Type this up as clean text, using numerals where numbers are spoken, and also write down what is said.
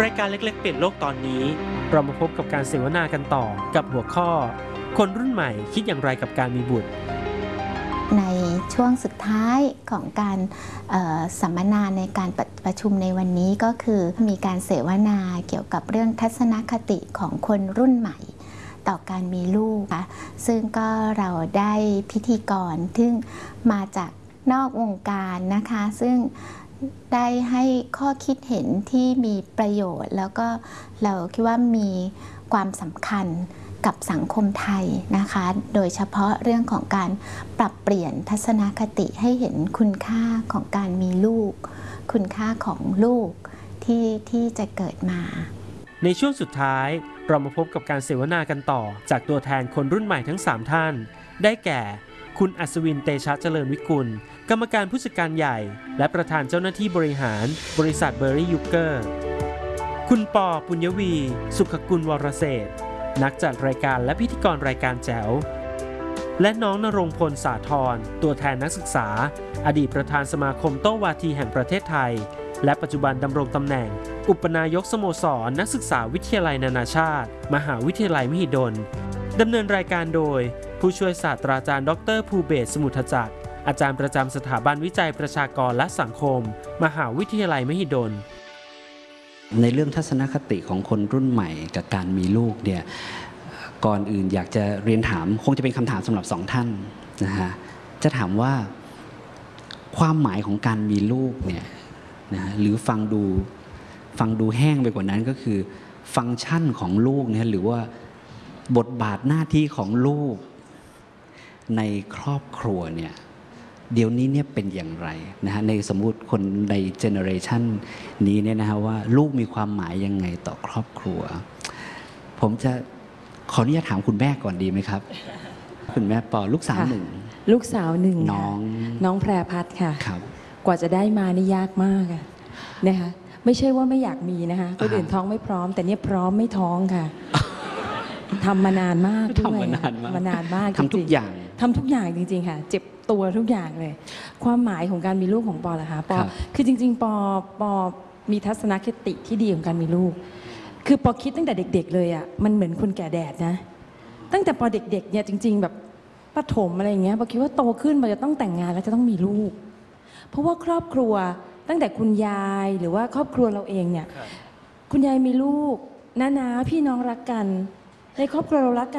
รายการเล็กๆเปลี่ยนโลกตอนนี้เรามาพบกับการเสวนากันต่อกับหัวข้อคนรุ่นใหม่คิดอย่างไรกับการมีบุตรในช่วงสุดท้ายของการสัมมนาในการประชุมในวันนี้ก็คือมีการเสวนาเกี่ยวกับเรื่องทัศนคติของคนรุ่นใหม่ต่อการมีลูกค่ะซึ่งก็เราได้พิธีกรซึ่งมาจากนอกวงการนะคะซึ่งได้ให้ข้อคิดเห็นที่มีประโยชน์แล้วก็เราคิดว่ามีความสำคัญกับสังคมไทยนะคะโดยเฉพาะเรื่องของการปรับเปลี่ยนทัศนคติให้เห็นคุณค่าของการมีลูกคุณค่าของลูกที่จะเกิดมาในช่วงสุดท้ายเรามาพบกับการเสวนากันต่อจากตัวแทนคนรุ่นใหม่ทั้ง3ท่านได้แก่คุณอัศวินเตชะเจริญวิกุลกรรมการผู้จัดการใหญ่และประธานเจ้าหน้าที่บริหารบริษัทเบอร์รี่ยูเกอร์คุณปอปุญญวีสุขกุลวรเศรษฐ์นักจัดรายการและพิธีกรรายการแจ๋วและน้องณรงค์พลสาธรตัวแทนนักศึกษาอดีตประธานสมาคมโต้วาทีแห่งประเทศไทยและปัจจุบันดำรงตำแหน่งอุปนายกสโมสรนักศึกษาวิทยาลัยนานาชาติมหาวิทยาลัยมหิดลดำเนินรายการโดยผู้ช่วยศาสตราจารย์ดร.ภูเบศรสมุทรจักรอาจารย์ประจำสถาบันวิจัยประชากรและสังคมมหาวิทยาลัยมหิดลในเรื่องทัศนคติของคนรุ่นใหม่กับการมีลูกเนี่ยก่อนอื่นอยากจะเรียนถามคงจะเป็นคำถามสำหรับ2ท่านนะฮะจะถามว่าความหมายของการมีลูกเนี่ยนะหรือฟังดูแห้งไปกว่านั้นก็คือฟังก์ชันของลูกเนี่ยหรือว่าบทบาทหน้าที่ของลูกในครอบครัวเนี่ยเดี๋ยวนี้เนี่ยเป็นอย่างไรนะฮะในสมมุติคนในเจเนอเรชันนี้เนี่ยนะฮะว่าลูกมีความหมายยังไงต่อครอบครัวผมจะขออนุญาตถามคุณแม่ก่อนดีไหมครับคุณแม่ปอลูกสาวหนึ่งลูกสาวหนึ่งน้องแพรพัฒน์ค่ะกว่าจะได้มานี่ยากมากนะคะไม่ใช่ว่าไม่อยากมีนะคะคนอื่นท้องไม่พร้อมแต่เนี่ยพร้อมไม่ท้องค่ะทำมานานมากด้วยมานานมากทำทุกอย่างจริงๆค่ะเจ็บตัวทุกอย่างเลยความหมายของการมีลูกของปอล่ะคะปอคือจริงๆปอมีทัศนคติที่ดีของการมีลูกคือปอคิดตั้งแต่เด็กๆเลยอ่ะมันเหมือนคนแก่แดดนะตั้งแต่ปอเด็กๆเนี่ยจริงๆแบบประถมอะไรอย่างเงี้ยปอคิดว่าโตขึ้นปอจะต้องแต่งงานแล้วจะต้องมีลูกเพราะว่าครอบครัวตั้งแต่คุณยายหรือว่าครอบครัวเราเองเนี่ยคุณยายมีลูกน้าพี่น้องรักกันในครอบครัวเรารักกัน